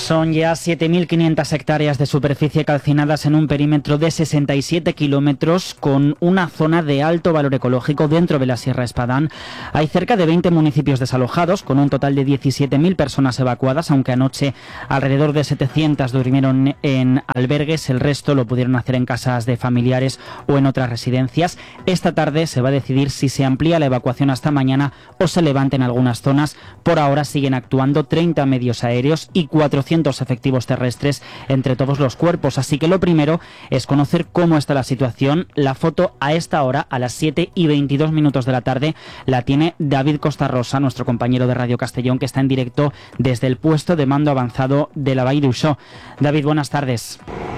Son ya 7.500 hectáreas de superficie calcinadas en un perímetro de 67 kilómetros con una zona de alto valor ecológico dentro de la Sierra Espadán. Hay cerca de 20 municipios desalojados con un total de 17.000 personas evacuadas, aunque anoche alrededor de 700 durmieron en albergues, el resto lo pudieron hacer en casas de familiares o en otras residencias. Esta tarde se va a decidir si se amplía la evacuación hasta mañana o se levanta en algunas zonas. Por ahora siguen actuando 30 medios aéreos y 400 efectivos terrestres entre todos los cuerpos. Así que lo primero es conocer cómo está la situación. La foto a esta hora, a las 7:22 de la tarde, la tiene David Costarrosa, nuestro compañero de Radio Castellón, que está en directo desde el puesto de mando avanzado de la Vall d'Uixó. David, buenas tardes.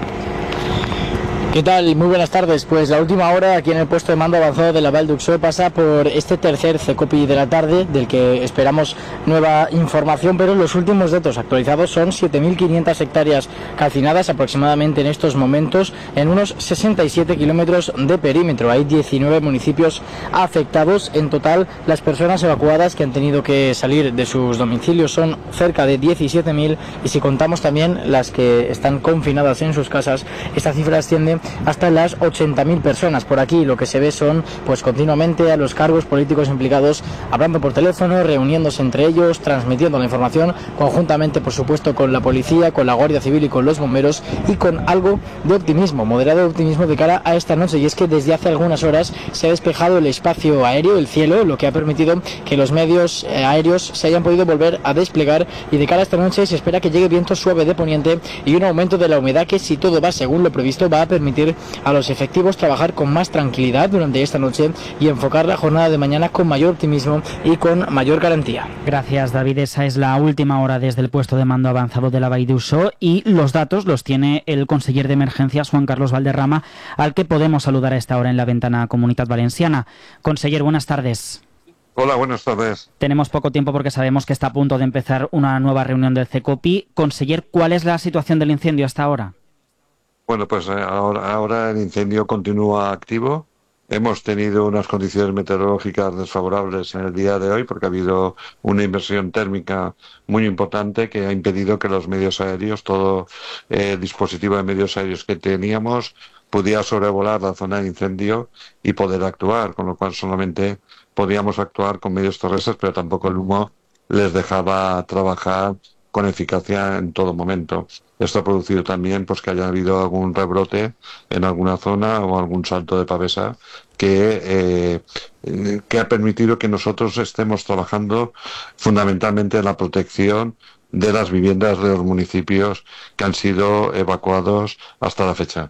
¿Qué tal? Muy buenas tardes. Pues la última hora aquí en el puesto de mando avanzado de la Vall d'Uixó pasa por este tercer CECOPI de la tarde, del que esperamos nueva información, pero los últimos datos actualizados son 7.500 hectáreas calcinadas aproximadamente en estos momentos en unos 67 kilómetros de perímetro. Hay 19 municipios afectados. En total, las personas evacuadas que han tenido que salir de sus domicilios son cerca de 17.000, y si contamos también las que están confinadas en sus casas, esta cifra asciende hasta las 80.000 personas. Por aquí lo que se ve son pues continuamente a los cargos políticos implicados hablando por teléfono, reuniéndose entre ellos, transmitiendo la información conjuntamente, por supuesto, con la policía, con la Guardia Civil y con los bomberos, y con algo de optimismo, moderado optimismo de cara a esta noche. Y es que desde hace algunas horas se ha despejado el espacio aéreo, el cielo, lo que ha permitido que los medios aéreos se hayan podido volver a desplegar, y de cara a esta noche se espera que llegue viento suave de poniente y un aumento de la humedad que, si todo va según lo previsto, va a permitir a los efectivos trabajar con más tranquilidad durante esta noche y enfocar la jornada de mañana con mayor optimismo y con mayor garantía. Gracias, David. Esa es la última hora desde el puesto de mando avanzado de la Vall d'Uixó, y los datos los tiene el conseller de Emergencias, Juan Carlos Valderrama, al que podemos saludar a esta hora en la ventana Comunitat Valenciana. Conseller, buenas tardes. Hola, buenas tardes. Tenemos poco tiempo porque sabemos que está a punto de empezar una nueva reunión del CECOPI. Conseller, ¿cuál es la situación del incendio hasta ahora? Bueno, pues ahora el incendio continúa activo. Hemos tenido unas condiciones meteorológicas desfavorables en el día de hoy porque ha habido una inversión térmica muy importante que ha impedido que los medios aéreos, todo dispositivo de medios aéreos que teníamos, pudiera sobrevolar la zona de incendio y poder actuar, con lo cual solamente podíamos actuar con medios terrestres, pero tampoco el humo les dejaba trabajar con eficacia en todo momento. Esto ha producido también pues que haya habido algún rebrote en alguna zona o algún salto de pavesa que ha permitido que nosotros estemos trabajando fundamentalmente en la protección de las viviendas de los municipios que han sido evacuados hasta la fecha.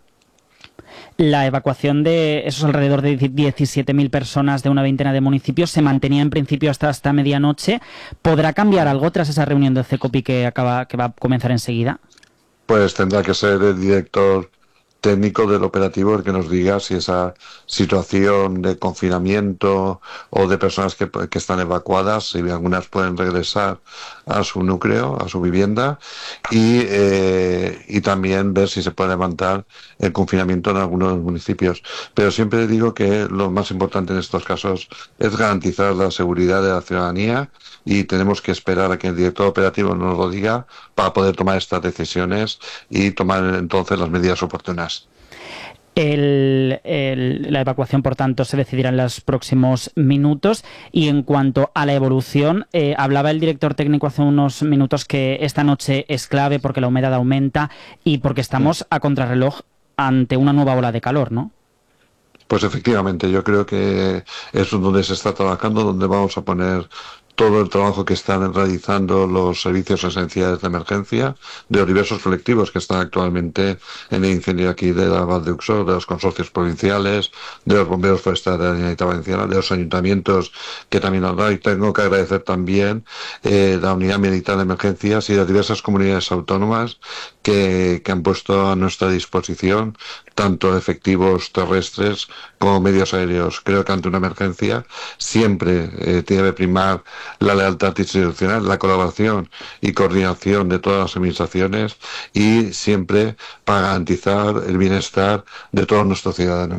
La evacuación de esos alrededor de 17.000 personas de una veintena de municipios se mantenía en principio hasta medianoche. ¿Podrá cambiar algo tras esa reunión del CECOPI que va a comenzar enseguida? Pues tendrá que ser el director técnico del operativo el que nos diga si esa situación de confinamiento o de personas que están evacuadas, si algunas pueden regresar a su núcleo, a su vivienda, y también ver si se puede levantar el confinamiento en algunos municipios. Pero siempre digo que lo más importante en estos casos es garantizar la seguridad de la ciudadanía, y tenemos que esperar a que el director operativo nos lo diga para poder tomar estas decisiones y tomar entonces las medidas oportunas. La evacuación, por tanto, se decidirá en los próximos minutos. Y en cuanto a la evolución, hablaba el director técnico hace unos minutos que esta noche es clave porque la humedad aumenta y porque estamos a contrarreloj ante una nueva ola de calor, ¿no? Pues efectivamente, yo creo que es donde se está trabajando, donde vamos a poner todo el trabajo que están realizando los servicios esenciales de emergencia de los diversos colectivos que están actualmente en el incendio aquí de la Vall d'Uixó, de los consorcios provinciales, de los bomberos forestales de la Generalitat Valenciana, de los ayuntamientos que también han dado, y tengo que agradecer también la Unidad Militar de Emergencias y las diversas comunidades autónomas que han puesto a nuestra disposición tanto efectivos terrestres como medios aéreos. Creo que ante una emergencia siempre debe primar la lealtad institucional, la colaboración y coordinación de todas las administraciones, y siempre para garantizar el bienestar de todos nuestros ciudadanos.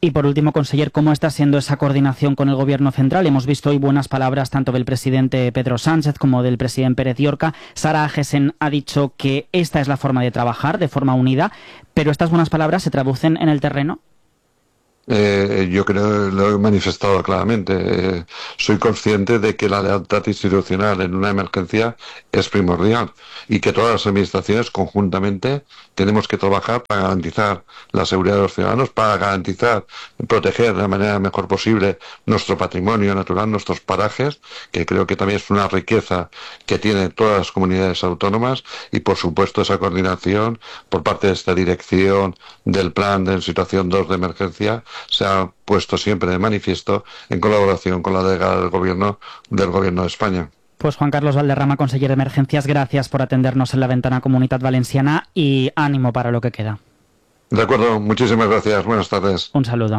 Y por último, conseller, ¿cómo está siendo esa coordinación con el Gobierno central? Hemos visto hoy buenas palabras tanto del presidente Pedro Sánchez como del presidente Pérez Llorca. Sara Agesen ha dicho que esta es la forma de trabajar, de forma unida, pero estas buenas palabras se traducen en el terreno. Yo creo que lo he manifestado claramente. Soy consciente de que la lealtad institucional en una emergencia es primordial y que todas las administraciones conjuntamente tenemos que trabajar para garantizar la seguridad de los ciudadanos, para garantizar, proteger de la manera mejor posible nuestro patrimonio natural, nuestros parajes, que creo que también es una riqueza que tienen todas las comunidades autónomas, y por supuesto esa coordinación por parte de esta dirección del plan de situación 2 de emergencia se ha puesto siempre de manifiesto en colaboración con la delegada del Gobierno de España. Pues Juan Carlos Valderrama, conseller de Emergencias, gracias por atendernos en la Ventana Comunitat Valenciana y ánimo para lo que queda. De acuerdo, muchísimas gracias. Buenas tardes. Un saludo.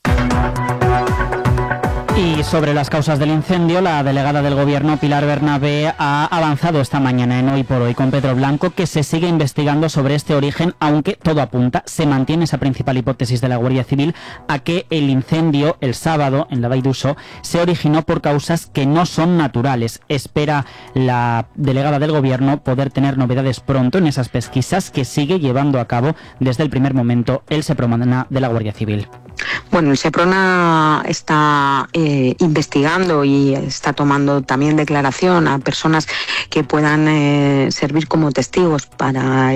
Y sobre las causas del incendio, la delegada del Gobierno, Pilar Bernabé, ha avanzado esta mañana en Hoy por Hoy con Pedro Blanco que se sigue investigando sobre este origen, aunque todo apunta, se mantiene esa principal hipótesis de la Guardia Civil, a que el incendio el sábado en la Vall d'Uixó se originó por causas que no son naturales. Espera la delegada del Gobierno poder tener novedades pronto en esas pesquisas que sigue llevando a cabo desde el primer momento el Seprona de la Guardia Civil. Bueno, el Seprona está investigando y está tomando también declaración a personas que puedan servir como testigos para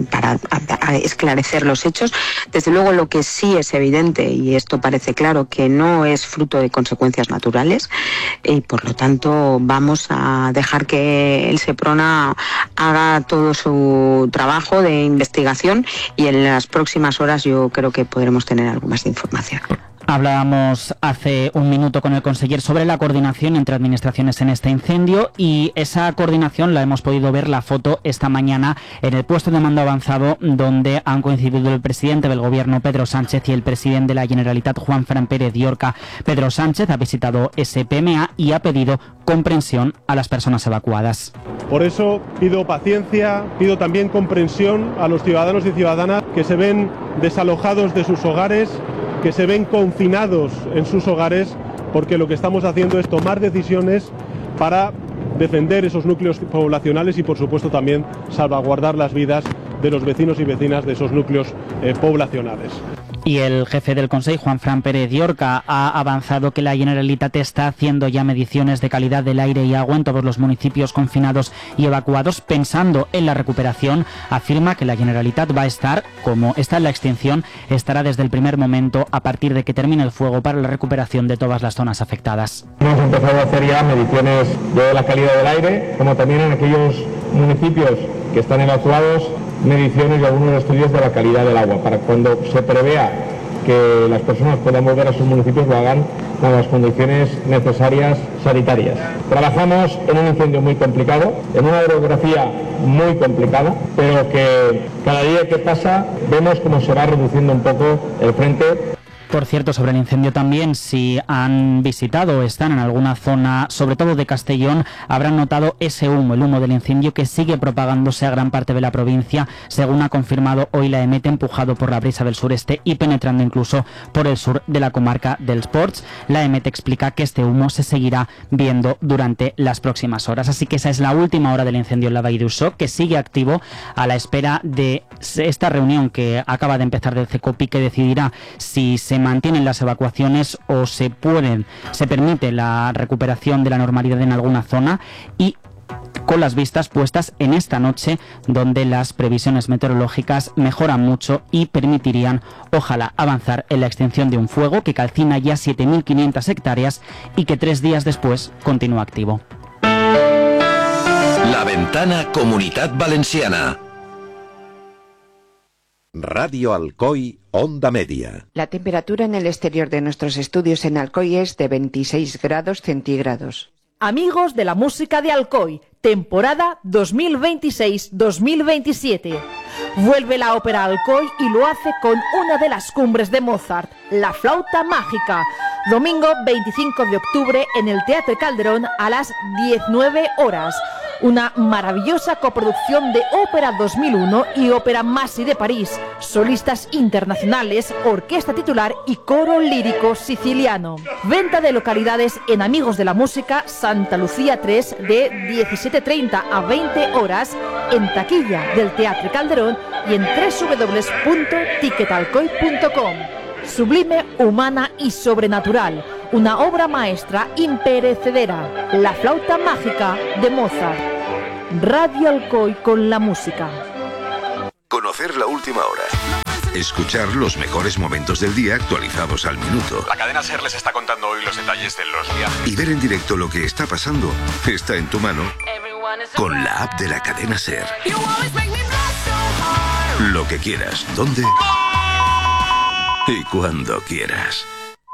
esclarecer los hechos. Desde luego, lo que sí es evidente, y esto parece claro, que no es fruto de consecuencias naturales, y por lo tanto vamos a dejar que el Seprona haga todo su trabajo de investigación, y en las próximas horas yo creo que podremos tener algo más de información. Hablábamos hace un minuto con el conseller sobre la coordinación entre administraciones en este incendio, y esa coordinación la hemos podido ver la foto esta mañana en el puesto de mando avanzado, donde han coincidido el presidente del Gobierno, Pedro Sánchez, y el presidente de la Generalitat, Juanfran Pérez Llorca. Pedro Sánchez ha visitado ese PMA y ha pedido comprensión a las personas evacuadas. Por eso pido paciencia, pido también comprensión a los ciudadanos y ciudadanas que se ven desalojados de sus hogares, que se ven confinados en sus hogares, porque lo que estamos haciendo es tomar decisiones para defender esos núcleos poblacionales y, por supuesto, también salvaguardar las vidas de los vecinos y vecinas de esos núcleos poblacionales. Y el jefe del Consell, Juanfran Pérez Llorca, ha avanzado que la Generalitat está haciendo ya mediciones de calidad del aire y agua en todos los municipios confinados y evacuados, pensando en la recuperación. Afirma que la Generalitat va a estar, como está en la extinción, estará desde el primer momento a partir de que termine el fuego para la recuperación de todas las zonas afectadas. Hemos empezado a hacer ya mediciones de la calidad del aire, como también en aquellos municipios que están evacuados, mediciones y algunos estudios de la calidad del agua, para cuando se prevea que las personas puedan volver a sus municipios lo hagan con las condiciones necesarias sanitarias. Trabajamos en un incendio muy complicado, en una orografía muy complicada, pero que cada día que pasa vemos cómo se va reduciendo un poco el frente. Por cierto, sobre el incendio también, si han visitado o están en alguna zona, sobre todo de Castellón, habrán notado ese humo, el humo del incendio que sigue propagándose a gran parte de la provincia, según ha confirmado hoy la EMET, empujado por la brisa del sureste y penetrando incluso por el sur de la comarca del Ports. La EMET explica que este humo se seguirá viendo durante las próximas horas. Así que esa es la última hora del incendio en la Vall d'Uixó, que sigue activo a la espera de esta reunión que acaba de empezar del CECOPI, que decidirá si se mantienen las evacuaciones o se permite la recuperación de la normalidad en alguna zona, y con las vistas puestas en esta noche, donde las previsiones meteorológicas mejoran mucho y permitirían, ojalá, avanzar en la extinción de un fuego que calcina ya 7.500 hectáreas y que 3 días después continúa activo. La Ventana Comunitat Valenciana. Radio Alcoi, Onda Media. La temperatura en el exterior de nuestros estudios en Alcoi es de 26 grados centígrados. Amigos de la música de Alcoi, temporada 2026-2027. Vuelve la ópera Alcoi y lo hace con una de las cumbres de Mozart, La Flauta Mágica. Domingo 25 de octubre en el Teatro Calderón a las 19 horas. una maravillosa coproducción de Ópera 2001 y Ópera Masi de París, solistas internacionales, orquesta titular y coro lírico siciliano. Venta de localidades en Amigos de la Música, Santa Lucía 3, de 17:30 a 20 horas, en taquilla del Teatro Calderón y en www.ticketalcoy.com. Sublime, humana y sobrenatural, una obra maestra imperecedera, La flauta mágica de Mozart. Radio Alcoy con la música. Conocer la última hora. Escuchar los mejores momentos del día actualizados al minuto. La cadena SER les está contando hoy los detalles de los viajes. Y ver en directo lo que está pasando está en tu mano con la app de la cadena SER. Lo que quieras, ¿dónde? Y cuando quieras.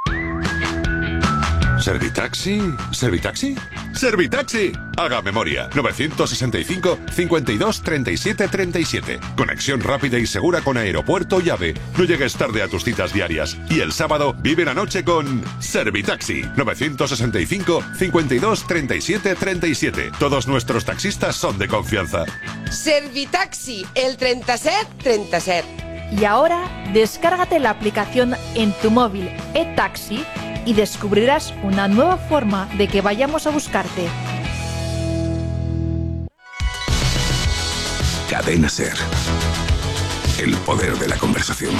¿Servitaxi? ¿Servitaxi? ¡Servitaxi! Haga memoria. 965 52 37 37. Conexión rápida y segura con aeropuerto y AVE. No llegues tarde a tus citas diarias. Y el sábado vive la noche con Servitaxi. 965 52 37 37. Todos nuestros taxistas son de confianza. Servitaxi, el 37 37. Y ahora, descárgate la aplicación en tu móvil eTaxi y descubrirás una nueva forma de que vayamos a buscarte. Cadena SER. El poder de la conversación.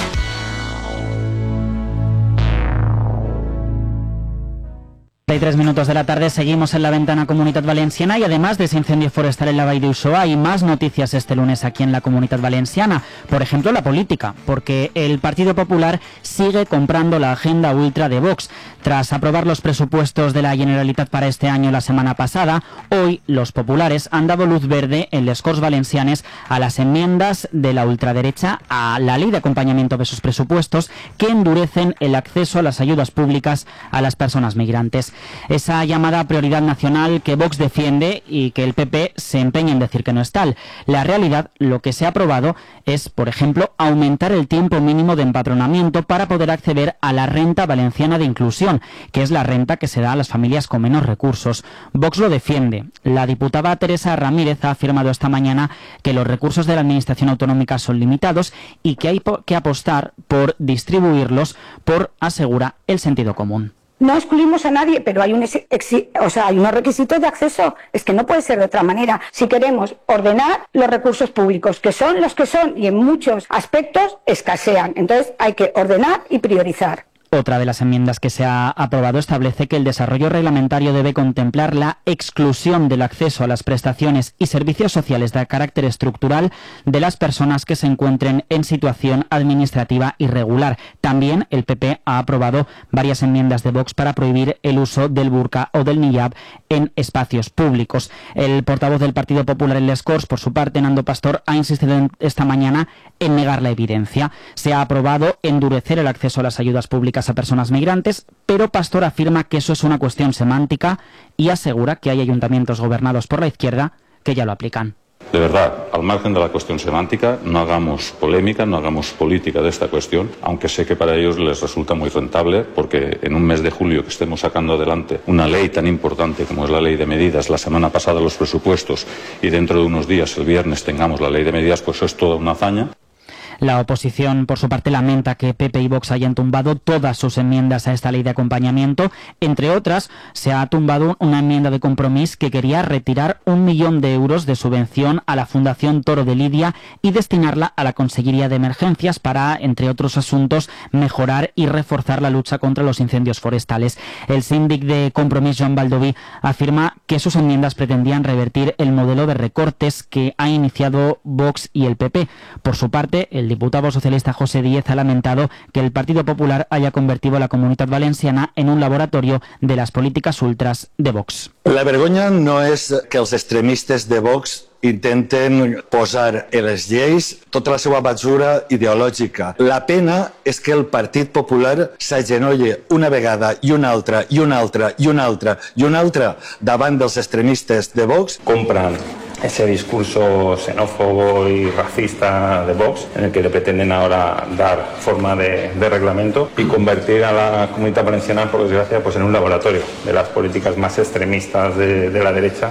Hay 3 minutos de la tarde, seguimos en la ventana Comunitat Valenciana y además de ese incendio forestal en la Vall d'Uixó hay más noticias este lunes aquí en la Comunitat Valenciana. Por ejemplo, la política, porque el Partido Popular sigue comprando la agenda ultra de Vox. Tras aprobar los presupuestos de la Generalitat para este año la semana pasada, hoy los populares han dado luz verde en les Corts Valencianes a las enmiendas de la ultraderecha a la ley de acompañamiento de sus presupuestos que endurecen el acceso a las ayudas públicas a las personas migrantes. Esa llamada prioridad nacional que Vox defiende y que el PP se empeña en decir que no es tal. La realidad, lo que se ha aprobado es, por ejemplo, aumentar el tiempo mínimo de empadronamiento para poder acceder a la renta valenciana de inclusión, que es la renta que se da a las familias con menos recursos. Vox lo defiende. La diputada Teresa Ramírez ha afirmado esta mañana que los recursos de la Administración Autonómica son limitados y que hay que apostar por distribuirlos por, asegura, el sentido común. No excluimos a nadie, pero hay unos requisitos de acceso. Es que no puede ser de otra manera. Si queremos ordenar los recursos públicos, que son los que son y en muchos aspectos escasean, entonces hay que ordenar y priorizar. Otra de las enmiendas que se ha aprobado establece que el desarrollo reglamentario debe contemplar la exclusión del acceso a las prestaciones y servicios sociales de carácter estructural de las personas que se encuentren en situación administrativa irregular. También el PP ha aprobado varias enmiendas de Vox para prohibir el uso del burka o del niqab en espacios públicos. El portavoz del Partido Popular en les Corts, por su parte, Nando Pastor, ha insistido esta mañana en negar la evidencia. Se ha aprobado endurecer el acceso a las ayudas públicas a personas migrantes, pero Pastor afirma que eso es una cuestión semántica y asegura que hay ayuntamientos gobernados por la izquierda que ya lo aplican. De verdad, al margen de la cuestión semántica, no hagamos polémica, no hagamos política de esta cuestión, aunque sé que para ellos les resulta muy rentable, porque en un mes de julio que estemos sacando adelante una ley tan importante como es la ley de medidas, la semana pasada los presupuestos y dentro de unos días, el viernes, tengamos la ley de medidas, pues eso es toda una hazaña. La oposición, por su parte, lamenta que PP y Vox hayan tumbado todas sus enmiendas a esta ley de acompañamiento. Entre otras, se ha tumbado una enmienda de Compromís que quería retirar 1 millón de euros de subvención a la Fundación Toro de Lidia y destinarla a la Consellería de Emergencias para, entre otros asuntos, mejorar y reforzar la lucha contra los incendios forestales. El síndic de Compromís, Joan Baldoví, afirma que sus enmiendas pretendían revertir el modelo de recortes que ha iniciado Vox y el PP. Por su parte, el diputado socialista José Díez ha lamentado que el Partido Popular haya convertido a la Comunitat Valenciana en un laboratorio de las políticas ultras de Vox. La vergonya no és que els extremistes de Vox intenten posar en les lleis tota la seva basura ideològica. La pena és que el Partit Popular s'agenolle una vegada i una altra i una altra i una altra i una altra davant dels extremistes de Vox. Compran ese discurso xenófobo y racista de Vox, en el que le pretenden ahora dar forma de reglamento y convertir a la Comunitat Valenciana, por desgracia, pues en un laboratorio de las políticas más extremistas de la derecha.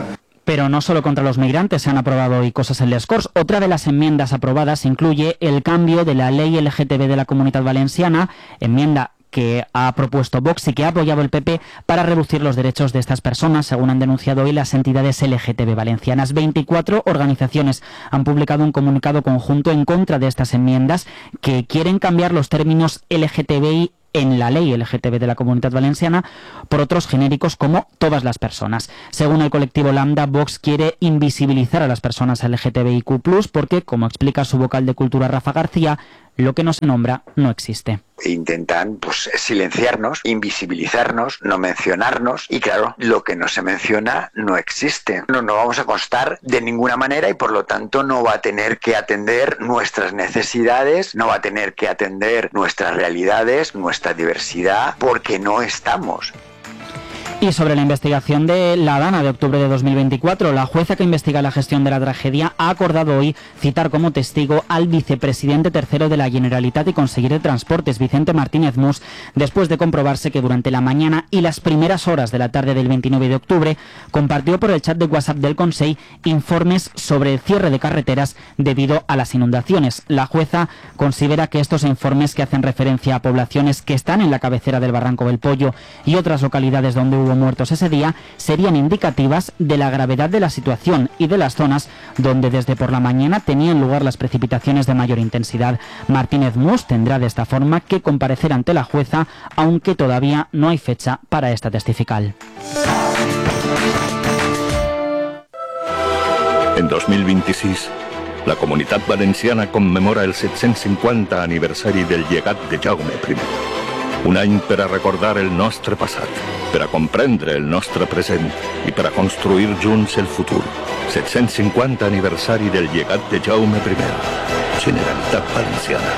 Pero no solo contra los migrantes se han aprobado hoy cosas en les Corts. Otra de las enmiendas aprobadas incluye el cambio de la ley LGTB de la Comunitat Valenciana, enmienda que ha propuesto Vox y que ha apoyado el PP para reducir los derechos de estas personas, según han denunciado hoy las entidades LGTB valencianas. 24 organizaciones han publicado un comunicado conjunto en contra de estas enmiendas que quieren cambiar los términos LGTBI en la ley LGTB de la Comunitat Valenciana por otros genéricos como todas las personas. Según el colectivo Lambda, Vox quiere invisibilizar a las personas LGTBIQ+, porque, como explica su vocal de Cultura Rafa García, lo que no se nombra no existe. Intentan silenciarnos, invisibilizarnos, no mencionarnos, y claro, lo que no se menciona no existe. No vamos a constar de ninguna manera y por lo tanto no va a tener que atender nuestras necesidades, no va a tener que atender nuestras realidades, nuestra diversidad, porque no estamos. Y sobre la investigación de la Dana de octubre de 2024, la jueza que investiga la gestión de la tragedia ha acordado hoy citar como testigo al vicepresidente tercero de la Generalitat y conseller de Transportes, Vicente Martínez Mus, después de comprobarse que durante la mañana y las primeras horas de la tarde del 29 de octubre compartió por el chat de WhatsApp del Consell informes sobre el cierre de carreteras debido a las inundaciones. La jueza considera que estos informes, que hacen referencia a poblaciones que están en la cabecera del Barranco del Pollo y otras localidades donde hubo muertos ese día, serían indicativas de la gravedad de la situación y de las zonas donde desde por la mañana tenían lugar las precipitaciones de mayor intensidad. Martínez Mus tendrá de esta forma que comparecer ante la jueza, aunque todavía no hay fecha para esta testifical. En 2026, la Comunitat Valenciana commemora el 750 aniversari del llegat de Jaume I. Un any per a recordar el nostre passat, per a comprendre el nostre present i per a construir junts el futur. 750 aniversari del llegat de Jaume I. Generalitat Valenciana.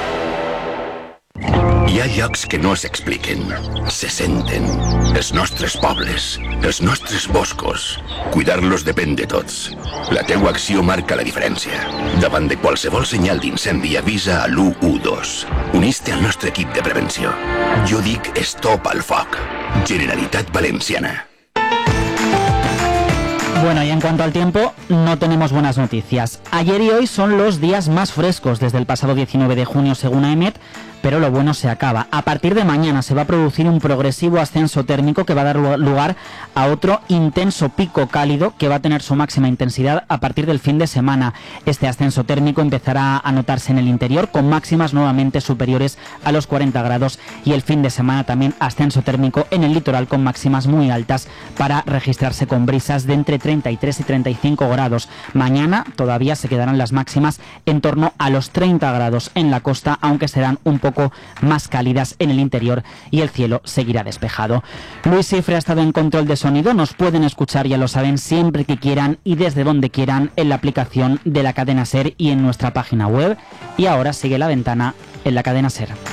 Hi ha llocs que no s'expliquen, se senten. Els nostres pobles, els nostres boscos. Cuidar-los depèn de tots. La teua acció marca la diferència. Davant de qualsevol senyal d'incendi avisa a l'112. Unís-te al nostre equip de prevenció. Jo dic stop al foc. Generalitat Valenciana. Bueno, y en cuanto al tiempo, no tenemos buenas noticias. Ayer y hoy son los días más frescos desde el pasado 19 de junio, según AEMET, pero lo bueno se acaba. A partir de mañana se va a producir un progresivo ascenso térmico que va a dar lugar a otro intenso pico cálido que va a tener su máxima intensidad a partir del fin de semana. Este ascenso térmico empezará a notarse en el interior con máximas nuevamente superiores a los 40 grados y el fin de semana también ascenso térmico en el litoral con máximas muy altas para registrarse con brisas de entre 33 y 35 grados. Mañana todavía se quedarán las máximas en torno a los 30 grados en la costa, aunque serán un poco más cálidas en el interior y el cielo seguirá despejado. Luis Cifre ha estado en control de sonido. Nos pueden escuchar, ya lo saben, siempre que quieran y desde donde quieran en la aplicación de la cadena SER y en nuestra página web. Y ahora sigue La Ventana en la cadena SER.